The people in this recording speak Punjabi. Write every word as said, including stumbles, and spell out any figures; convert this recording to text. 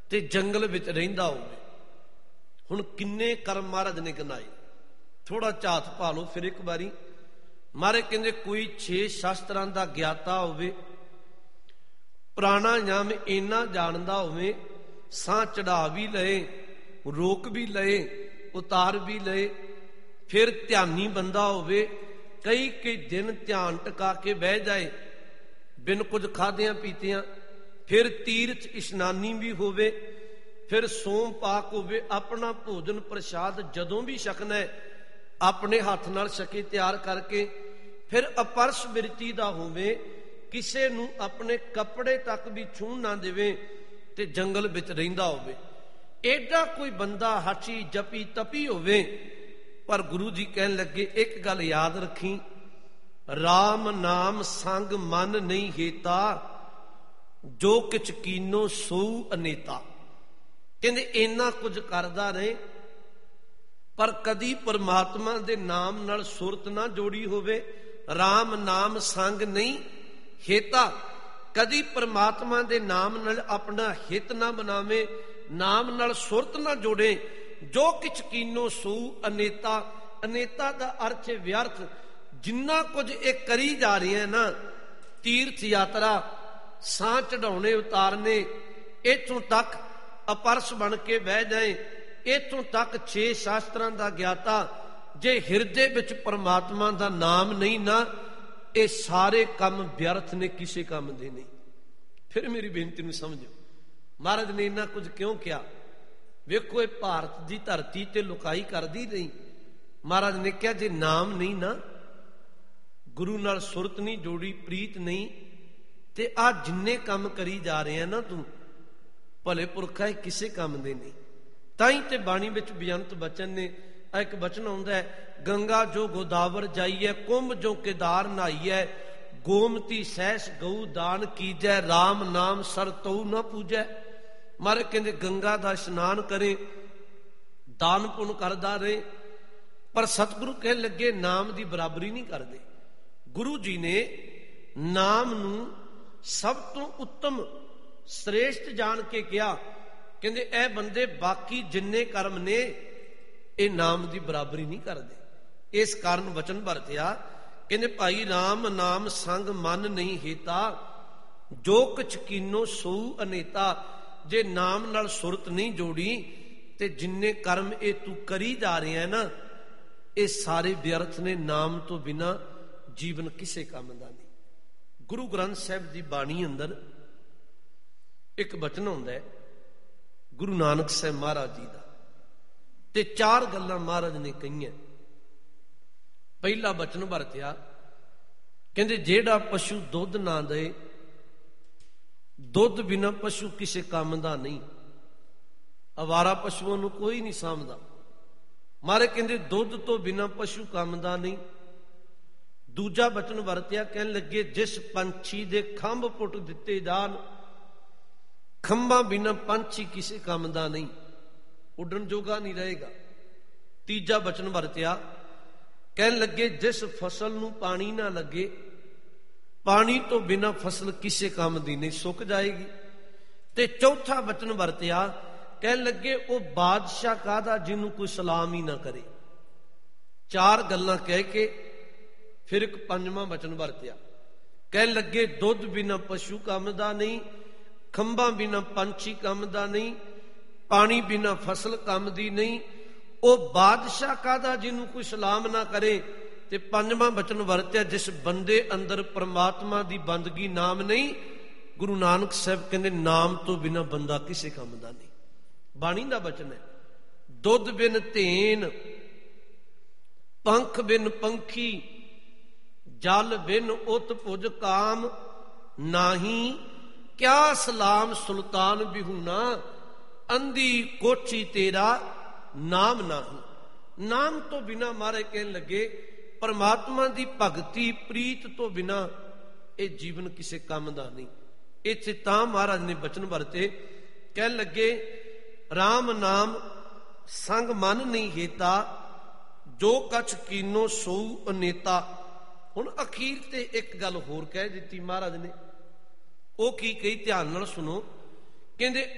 ਤੇ ਜੰਗਲ ਵਿੱਚ ਰਹਿੰਦਾ ਹੋਵੇ। ਹੁਣ ਕਿੰਨੇ ਕਰਮ ਮਹਾਰਾਜ ਨੇ ਗਿਣਾਏ, ਥੋੜਾ ਝਾਤ ਪਾ ਲਓ ਫਿਰ ਇੱਕ ਵਾਰੀ। ਮਹਾਰਾਜ ਕਹਿੰਦੇ ਕੋਈ ਛੇ ਸ਼ਾਸਤਰਾਂ ਦਾ ਗਿਆਤਾ ਹੋਵੇ, ਪ੍ਰਾਣਾਯਾਮ ਇੰਨਾ ਜਾਣਦਾ ਹੋਵੇ, ਸਾਹ ਚੜਾ ਵੀ ਲਏ, ਰੋਕ ਵੀ ਲਏ, ਉਤਾਰ ਵੀ ਲਏ, ਫਿਰ ਧਿਆਨੀ ਬੰਦਾ ਹੋਵੇ, ਕਈ ਕਈ ਦਿਨ ਧਿਆਨ ਟਿਕਾ ਕੇ ਬਹਿ ਜਾਏ ਬਿਨ ਕੁਝ ਖਾਦਿਆਂ ਪੀਤਿਆਂ, ਫਿਰ ਤੀਰਥ ਇਸ਼ਨਾਨੀ ਵੀ ਹੋਵੇ, ਫਿਰ ਸੋਮ ਪਾਕ ਹੋਵੇ, ਆਪਣਾ ਭੋਜਨ ਪ੍ਰਸ਼ਾਦ ਜਦੋਂ ਵੀ ਛਕਣਾ ਆਪਣੇ ਹੱਥ ਨਾਲ ਛਕੇ ਤਿਆਰ ਕਰਕੇ, ਫਿਰ ਅਪਰਸ਼ ਬਿਰਤੀ ਦਾ ਹੋਵੇ, ਕਿਸੇ ਨੂੰ ਆਪਣੇ ਕੱਪੜੇ ਤੱਕ ਵੀ ਛੂਹਣ ਨਾ ਦੇਵੇ, ਤੇ ਜੰਗਲ ਵਿੱਚ ਰਹਿੰਦਾ ਹੋਵੇ। ਐਡਾ ਕੋਈ ਬੰਦਾ ਹਠੀ ਜਪੀ ਤਪੀ ਹੋਵੇ। ਪਰ ਗੁਰੂ ਜੀ ਕਹਿਣ ਲੱਗੇ ਇੱਕ ਗੱਲ ਯਾਦ ਰੱਖੀ, ਰਾਮ ਨਾਮ ਸੰਗ ਮਨ ਨਹੀਂ ਹੇਤਾ, ਜੋ ਕਿਛ ਕੀਨੋ ਸੋ ਅਨੇਤਾ। ਕਹਿੰਦੇ ਇੰਨਾ ਕੁਝ ਕਰਦਾ ਰਹੇ ਪਰ ਕਦੀ ਪਰਮਾਤਮਾ ਦੇ ਨਾਮ ਨਾਲ ਸੁਰਤ ਨਾ ਜੋੜੀ ਹੋਵੇ। ਰਾਮ ਨਾਮ ਸੰਗ ਨਹੀਂ ਹੇਤਾ, ਕਦੀ ਪਰਮਾਤਮਾ ਦੇ ਨਾਮ ਨਾਲ ਆਪਣਾ ਹਿੱਤ ਨਾ ਬਣਾਵੇ, ਨਾਮ ਨਾਲ ਸੁਰਤ ਨਾ ਜੋੜੇ। ਜੋ ਕਿਛ ਕੀਨੋ ਸੋ ਅਨੇਤਾ, ਅਨੇਤਾ ਦਾ ਅਰਥ ਹੈ ਵਿਅਰਥ। ਜਿੰਨਾ ਕੁਝ ਇਹ ਕਰੀ ਜਾ ਰਹੀਆਂ ਨਾ, ਤੀਰਥ ਯਾਤਰਾ, ਸਾਹ ਚੜਾਉਣੇ ਉਤਾਰਨੇ, ਇੱਥੋਂ ਤੱਕ ਅਪਰਸ ਬਣ ਕੇ ਬਹਿ ਜਾਏ, ਇੱਥੋਂ ਤੱਕ ਛੇ ਸ਼ਾਸਤਰਾਂ ਦਾ ਗਿਆਤਾ, ਜੇ ਹਿਰਦੇ ਵਿੱਚ ਪਰਮਾਤਮਾ ਦਾ ਨਾਮ ਨਹੀਂ ਨਾ, ਇਹ ਸਾਰੇ ਕੰਮ ਵਿਅਰਥ ਨੇ, ਕਿਸੇ ਕੰਮ ਦੇ ਨਹੀਂ। ਫਿਰ ਮੇਰੀ ਬੇਨਤੀ ਨੂੰ ਸਮਝੋ, ਮਹਾਰਾਜ ਨੇ ਇੰਨਾ ਕੁਝ ਕਿਉਂ ਕਿਹਾ? ਵੇਖੋ ਇਹ ਭਾਰਤ ਦੀ ਧਰਤੀ ਤੇ ਲੁਕਾਈ ਕਰਦੀ ਨਹੀਂ। ਮਹਾਰਾਜ ਨੇ ਕਿਹਾ ਜੇ ਨਾਮ ਨਹੀਂ ਨਾ, ਗੁਰੂ ਨਾਲ ਸੁਰਤ ਨਹੀਂ ਜੋੜੀ, ਪ੍ਰੀਤ ਨਹੀਂ, ਤੇ ਆਹ ਜਿੰਨੇ ਕੰਮ ਕਰੀ ਜਾ ਰਹੇ ਆ ਨਾ ਤੂੰ, ਭਲੇ ਪੁਰਖਾ ਇਹ ਕਿਸੇ ਕੰਮ ਦੇ ਨਹੀਂ। ਤਾਂ ਹੀ ਤੇ ਬਾਣੀ ਵਿੱਚ ਬੇਅੰਤ ਬਚਨ ਨੇ, ਇੱਕ ਬਚਨ ਆਉਂਦਾ ਹੈ, ਗੰਗਾ ਜੋ ਗੋਦਾਵਰ ਜਾਈਐ, ਕੁੰਭ ਜੋ ਕੇਦਾਰ ਨਹਾਈਐ, ਗੋਮਤੀ ਸਹਿਸ ਗਊ ਦਾਨ ਕੀਜੈ, ਰਾਮ ਨਾਮ ਸਰ ਤਉ ਨਾ ਪੂਜੈ। ਮਹਾਰਾਜ ਕਹਿੰਦੇ ਗੰਗਾ ਦਾ ਇਸ਼ਨਾਨ ਕਰੇ, ਦਾਨ ਪੁੰਨ ਕਰਦਾ ਰਹੇ, ਪਰ ਸਤਿਗੁਰੂ ਕਹਿਣ ਲੱਗੇ ਨਾਮ ਦੀ ਬਰਾਬਰੀ ਨਹੀਂ ਕਰਦੇ। ਗੁਰੂ ਜੀ ਨੇ ਨਾਮ ਨੂੰ ਸਭ ਤੋਂ ਉੱਤਮ ਸ੍ਰੇਸ਼ਟ ਜਾਣ ਕੇ ਕਿਹਾ। ਕਹਿੰਦੇ ਇਹ ਬੰਦੇ ਬਾਕੀ ਜਿੰਨੇ ਕਰਮ ਨੇ ਇਹ ਨਾਮ ਦੀ ਬਰਾਬਰੀ ਨਹੀਂ ਕਰਦੇ। ਇਸ ਕਾਰਨ ਵਚਨ ਵਰਤਿਆ, ਕਹਿੰਦੇ ਭਾਈ ਰਾਮ ਨਾਮ ਸੰਗ ਮਨ ਨਹੀਂ ਹੇਤਾ, ਜੋ ਕੁਛ ਕੀਨੋ ਸੋ ਅਨੇਤਾ। ਜੇ ਨਾਮ ਨਾਲ ਸੁਰਤ ਨਹੀਂ ਜੋੜੀ ਤੇ ਜਿੰਨੇ ਕਰਮ ਇਹ ਤੂੰ ਕਰੀ ਜਾ ਰਿਹਾ ਨਾ, ਇਹ ਸਾਰੇ ਵਿਅਰਥ ਨੇ। ਨਾਮ ਤੋਂ ਬਿਨਾ ਜੀਵਨ ਕਿਸੇ ਕੰਮ ਦਾ ਨਹੀਂ। ਗੁਰੂ ਗ੍ਰੰਥ ਸਾਹਿਬ ਦੀ ਬਾਣੀ ਅੰਦਰ ਇੱਕ ਬਚਨ ਆਉਂਦਾ ਹੈ ਗੁਰੂ ਨਾਨਕ ਸਾਹਿਬ ਮਹਾਰਾਜ ਜੀ ਦਾ, ਤੇ ਚਾਰ ਗੱਲਾਂ ਮਹਾਰਾਜ ਨੇ ਕਹੀਆਂ। ਪਹਿਲਾ ਬਚਨ ਵਰਤਿਆ, ਕਹਿੰਦੇ ਜਿਹੜਾ ਪਸ਼ੂ ਦੁੱਧ ਨਾ ਦੇ, ਦੁੱਧ ਬਿਨਾਂ ਪਸ਼ੂ ਕਿਸੇ ਕੰਮ ਦਾ ਨਹੀਂ। ਅਵਾਰਾ ਪਸ਼ੂਆਂ ਨੂੰ ਕੋਈ ਨਹੀਂ ਸਾਂਭਦਾ। ਮਾਰੇ ਕਹਿੰਦੇ ਦੁੱਧ ਤੋਂ ਬਿਨਾਂ ਪਸ਼ੂ ਕੰਮ ਦਾ ਨਹੀਂ। ਦੂਜਾ ਬਚਨ ਵਰਤਿਆ, ਕਹਿਣ ਲੱਗੇ ਜਿਸ ਪੰਛੀ ਦੇ ਖੰਭ ਪੁੱਟ ਦਿੱਤੇ ਜਾਣ, ਖੰਭਾਂ ਬਿਨਾਂ ਪੰਛੀ ਕਿਸੇ ਕੰਮ ਦਾ ਨਹੀਂ, ਉੱਡਣ ਜੋਗਾ ਨਹੀਂ ਰਹੇਗਾ। ਤੀਜਾ ਬਚਨ ਵਰਤਿਆ, ਕਹਿਣ ਲੱਗੇ ਜਿਸ ਫਸਲ ਨੂੰ ਪਾਣੀ ਨਾ ਲੱਗੇ, ਪਾਣੀ ਤੋਂ ਬਿਨਾਂ ਫਸਲ ਕਿਸੇ ਕੰਮ ਦੀ ਨਹੀਂ, ਸੁੱਕ ਜਾਏਗੀ। ਤੇ ਚੌਥਾ ਬਚਨ ਵਰਤਿਆ, ਕਹਿਣ ਲੱਗੇ ਉਹ ਬਾਦਸ਼ਾਹ ਕਾਹਦਾ ਜਿਹਨੂੰ ਕੋਈ ਸਲਾਮ ਹੀ ਨਾ ਕਰੇ। ਚਾਰ ਗੱਲਾਂ ਕਹਿ ਕੇ ਫਿਰ ਇੱਕ ਪੰਜਵਾਂ ਬਚਨ ਵਰਤਿਆ, ਕਹਿਣ ਲੱਗੇ ਦੁੱਧ ਬਿਨਾਂ ਪਸ਼ੂ ਕੰਮ ਦਾ ਨਹੀਂ, ਖੰਭਾਂ ਬਿਨਾਂ ਪੰਛੀ ਕੰਮ ਦਾ ਨਹੀਂ, ਪਾਣੀ ਬਿਨਾਂ ਫਸਲ ਕੰਮ ਦੀ ਨਹੀਂ, ਉਹ ਬਾਦਸ਼ਾਹ ਕਾਹਦਾ ਜਿਹਨੂੰ ਕੋਈ ਸਲਾਮ ਨਾ ਕਰੇ। ਤੇ ਪੰਜਵਾਂ ਬਚਨ ਵਰਤਿਆ, ਜਿਸ ਬੰਦੇ ਅੰਦਰ ਪਰਮਾਤਮਾ ਦੀ ਬੰਦਗੀ ਨਾਮ ਨਹੀਂ। ਗੁਰੂ ਨਾਨਕ ਸਾਹਿਬ ਕਹਿੰਦੇ ਨਾਮ ਤੋਂ ਬਿਨਾਂ ਬੰਦਾ ਕਿਸੇ ਕੰਮ ਦਾ ਨਹੀਂ। ਬਾਣੀ ਦਾ ਬਚਨ ਹੈ, ਦੁੱਧ ਬਿਨ ਧੇਨ, ਪੰਖ ਬਿਨ ਪੰਖੀ, ਜਲ ਬਿਨ ਉਤ ਭੁਜ ਕਾਮ, ਨਾਹੀ ਕਿਆ ਸਲਾਮ ਸੁਲਤਾਨ ਬਿਹੂਨਾ, ਅੰਧੀ ਕੋਠੀ ਤੇਰਾ ਨਾਮ ਨਾਹੀ। ਨਾਮ ਤੋਂ ਬਿਨਾਂ ਮਾਰੇ ਕਹਿਣ ਲੱਗੇ ਪਰਮਾਤਮਾ ਦੀ ਭਗਤੀ ਪ੍ਰੀਤ ਤੋਂ ਬਿਨਾਂ ਇਹ ਜੀਵਨ ਕਿਸੇ ਕੰਮ ਦਾ ਨਹੀਂ। ਇੱਥੇ ਤਾਂ ਮਹਾਰਾਜ ਨੇ ਬਚਨ ਵਰਤੇ, ਕਹਿਣ ਲੱਗੇ ਰਾਮ ਨਾਮ ਸੰਗ ਮਨ ਨਹੀਂ ਹੇਤਾ, ਜੋ ਕਛ ਕੀਨੋ ਸੋ ਅਨੇਤਾ। ਹੁਣ ਅਖੀਰ ਤੇ ਇੱਕ ਗੱਲ ਹੋਰ ਕਹਿ ਦਿੱਤੀ ਮਹਾਰਾਜ ਨੇ, ਉਹ ਕੀ ਕਹੀ ਧਿਆਨ ਨਾਲ ਸੁਣੋ। ਕਹਿੰਦੇ